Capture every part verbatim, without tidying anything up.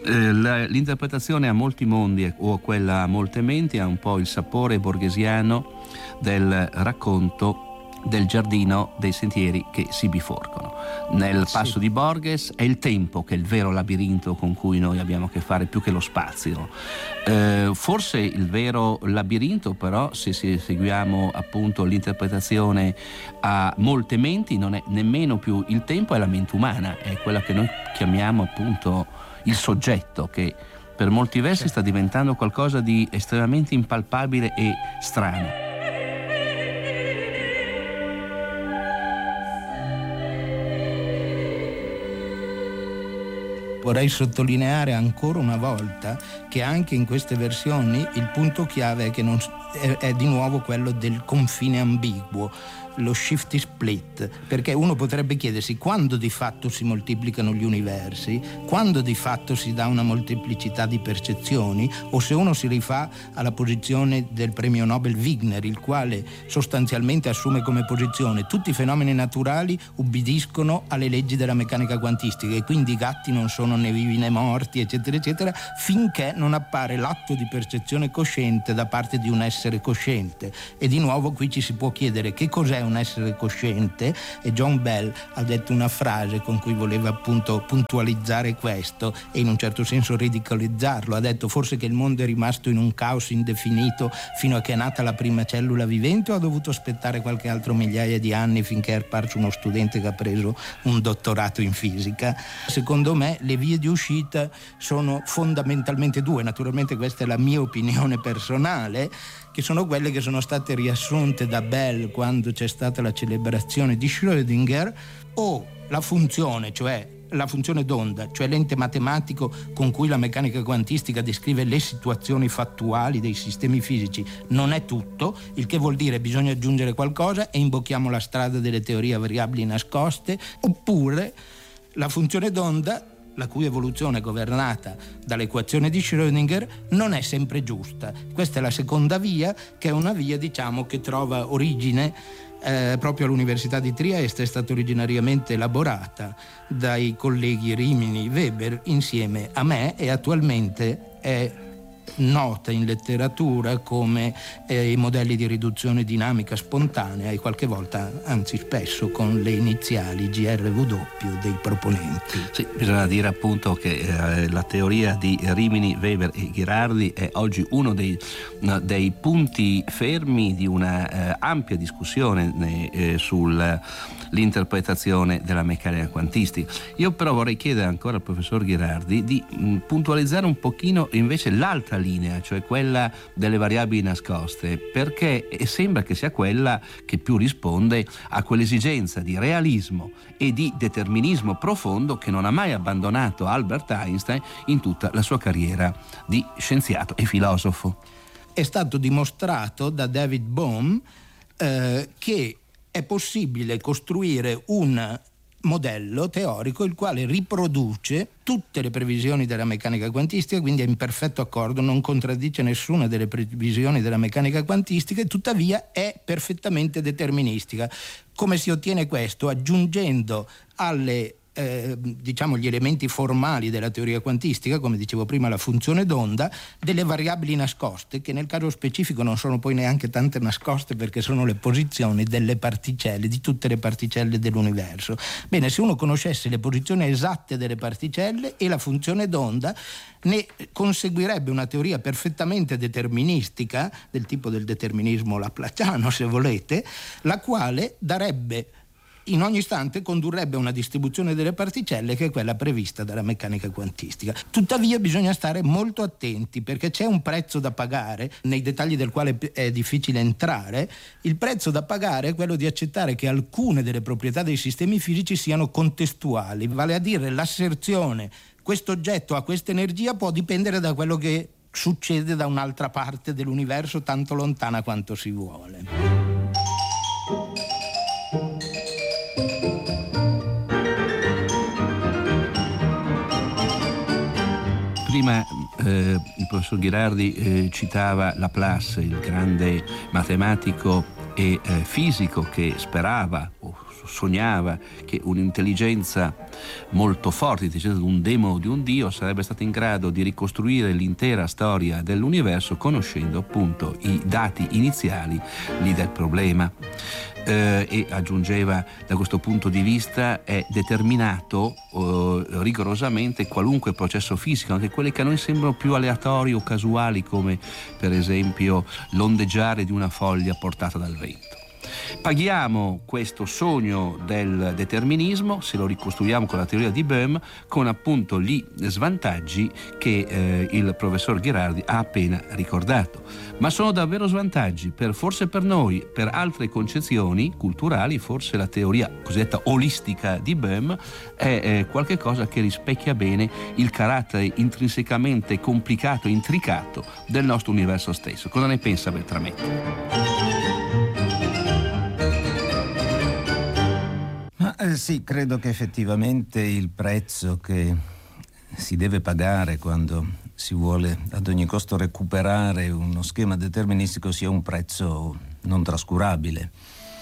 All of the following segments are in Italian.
Eh, la, l'interpretazione a molti mondi o quella a molte menti ha un po' il sapore borghesiano del racconto del giardino dei sentieri che si biforcano. Nel passo sì. di Borges è il tempo che è il vero labirinto con cui noi abbiamo a che fare, più che lo spazio. Eh, forse il vero labirinto, però, se, se seguiamo appunto l'interpretazione a molte menti, non è nemmeno più il tempo, è la mente umana, è quella che noi chiamiamo appunto il soggetto, che per molti versi sta diventando qualcosa di estremamente impalpabile e strano. Vorrei sottolineare ancora una volta che anche in queste versioni il punto chiave è che non, è, è di nuovo quello del confine ambiguo, lo shifty split, perché uno potrebbe chiedersi quando di fatto si moltiplicano gli universi, quando di fatto si dà una molteplicità di percezioni, o se uno si rifà alla posizione del premio Nobel Wigner, il quale sostanzialmente assume come posizione tutti i fenomeni naturali ubbidiscono alle leggi della meccanica quantistica e quindi i gatti non sono né vivi né morti, eccetera eccetera, finché non appare l'atto di percezione cosciente da parte di un essere cosciente. E di nuovo qui ci si può chiedere che cos'è un essere cosciente, e John Bell ha detto una frase con cui voleva appunto puntualizzare questo e in un certo senso ridicolizzarlo. Ha detto: forse che il mondo è rimasto in un caos indefinito fino a che è nata la prima cellula vivente, o ha dovuto aspettare qualche altro migliaia di anni finché è apparso uno studente che ha preso un dottorato in fisica? Secondo me le vie di uscita sono fondamentalmente due, naturalmente questa è la mia opinione personale, che sono quelle che sono state riassunte da Bell quando c'è stata la celebrazione di Schrödinger, o la funzione, cioè la funzione d'onda, cioè l'ente matematico con cui la meccanica quantistica descrive le situazioni fattuali dei sistemi fisici, non è tutto, il che vuol dire bisogna aggiungere qualcosa e imbocchiamo la strada delle teorie a variabili nascoste, oppure la funzione d'onda, la cui evoluzione è governata dall'equazione di Schrödinger, non è sempre giusta. Questa è la seconda via, che è una via, diciamo, che trova origine eh, proprio all'Università di Trieste, è stata originariamente elaborata dai colleghi Rimini e Weber insieme a me e attualmente è nota in letteratura come eh, i modelli di riduzione dinamica spontanea, e qualche volta, anzi spesso, con le iniziali G R W dei proponenti. Sì, bisogna dire appunto che eh, la teoria di Rimini, Weber e Ghirardi è oggi uno dei, no, dei punti fermi di una eh, ampia discussione eh, sull'interpretazione della meccanica quantistica. Io però vorrei chiedere ancora al professor Ghirardi di mh, puntualizzare un pochino invece l'altra linea, cioè quella delle variabili nascoste, perché sembra che sia quella che più risponde a quell'esigenza di realismo e di determinismo profondo che non ha mai abbandonato Albert Einstein in tutta la sua carriera di scienziato e filosofo. È stato dimostrato da David Bohm eh, che è possibile costruire un modello teorico il quale riproduce tutte le previsioni della meccanica quantistica, quindi è in perfetto accordo, non contraddice nessuna delle previsioni della meccanica quantistica e tuttavia è perfettamente deterministica. Come si ottiene questo? Aggiungendo alle Eh, diciamo gli elementi formali della teoria quantistica, come dicevo prima la funzione d'onda, delle variabili nascoste, che nel caso specifico non sono poi neanche tante nascoste perché sono le posizioni delle particelle, di tutte le particelle dell'universo. Bene, se uno conoscesse le posizioni esatte delle particelle e la funzione d'onda, ne conseguirebbe una teoria perfettamente deterministica, del tipo del determinismo laplaciano se volete, la quale darebbe in ogni istante, condurrebbe a una distribuzione delle particelle che è quella prevista dalla meccanica quantistica. Tuttavia bisogna stare molto attenti, perché c'è un prezzo da pagare, nei dettagli del quale è difficile entrare. Il prezzo da pagare è quello di accettare che alcune delle proprietà dei sistemi fisici siano contestuali, vale a dire l'asserzione questo oggetto ha questa energia può dipendere da quello che succede da un'altra parte dell'universo, tanto lontana quanto si vuole. Prima eh, il professor Ghirardi eh, citava Laplace, il grande matematico e eh, fisico che sperava, o sognava che un'intelligenza molto forte, l'intelligenza di un demo o di un dio, sarebbe stata in grado di ricostruire l'intera storia dell'universo conoscendo appunto i dati iniziali lì del problema. Eh, e aggiungeva, da questo punto di vista è determinato eh, rigorosamente qualunque processo fisico, anche quelli che a noi sembrano più aleatori o casuali, come per esempio l'ondeggiare di una foglia portata dal vento. Paghiamo questo sogno del determinismo, se lo ricostruiamo con la teoria di Böhm, con appunto gli svantaggi che eh, il professor Gherardi ha appena ricordato. Ma sono davvero svantaggi, per, forse per noi, per altre concezioni culturali, forse la teoria cosiddetta olistica di Böhm è eh, qualche cosa che rispecchia bene il carattere intrinsecamente complicato e intricato del nostro universo stesso. Cosa ne pensa Beltrametti? Eh, sì, credo che effettivamente il prezzo che si deve pagare quando si vuole ad ogni costo recuperare uno schema deterministico sia un prezzo non trascurabile.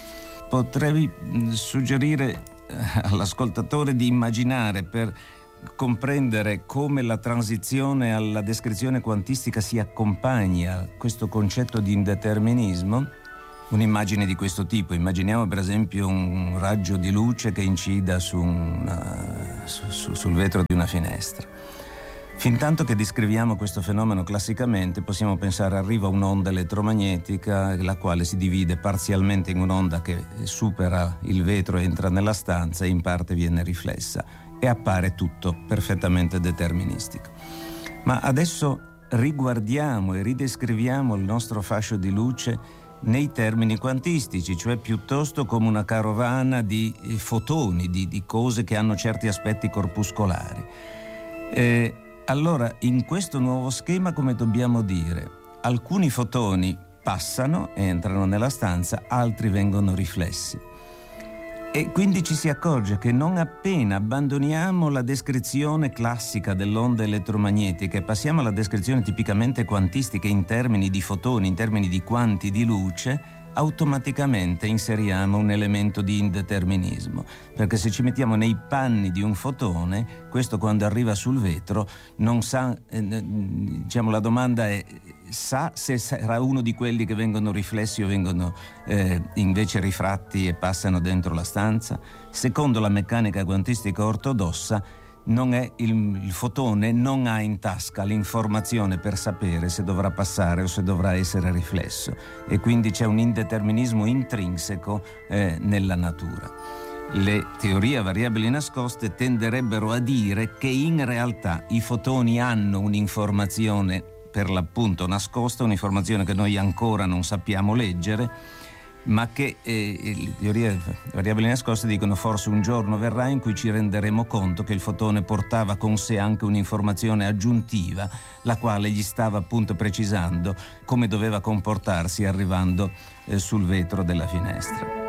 Potrei suggerire all'ascoltatore di immaginare, per comprendere come la transizione alla descrizione quantistica si accompagni a questo concetto di indeterminismo, un'immagine di questo tipo. Immaginiamo per esempio un raggio di luce che incida su una, su, su, sul vetro di una finestra. Fintanto che descriviamo questo fenomeno classicamente, possiamo pensare arriva un'onda elettromagnetica, la quale si divide parzialmente in un'onda che supera il vetro e entra nella stanza e in parte viene riflessa, e appare tutto perfettamente deterministico. Ma adesso riguardiamo e ridescriviamo il nostro fascio di luce nei termini quantistici, cioè piuttosto come una carovana di fotoni, di, di cose che hanno certi aspetti corpuscolari. Eh, allora, in questo nuovo schema, come dobbiamo dire? Alcuni fotoni passano, entrano nella stanza, altri vengono riflessi. E quindi ci si accorge che non appena abbandoniamo la descrizione classica dell'onda elettromagnetica e passiamo alla descrizione tipicamente quantistica in termini di fotoni, in termini di quanti di luce, automaticamente inseriamo un elemento di indeterminismo, perché se ci mettiamo nei panni di un fotone, questo quando arriva sul vetro non sa, eh, diciamo la domanda è: sa se sarà uno di quelli che vengono riflessi o vengono eh, invece rifratti e passano dentro la stanza? Secondo la meccanica quantistica ortodossa, non è il, il fotone non ha in tasca l'informazione per sapere se dovrà passare o se dovrà essere riflesso, e quindi c'è un indeterminismo intrinseco eh, nella natura. Le teorie a variabili nascoste tenderebbero a dire che in realtà i fotoni hanno un'informazione per l'appunto nascosta, un'informazione che noi ancora non sappiamo leggere, ma che eh, le teorie variabili nascoste dicono forse un giorno verrà in cui ci renderemo conto che il fotone portava con sé anche un'informazione aggiuntiva, la quale gli stava appunto precisando come doveva comportarsi arrivando eh, sul vetro della finestra.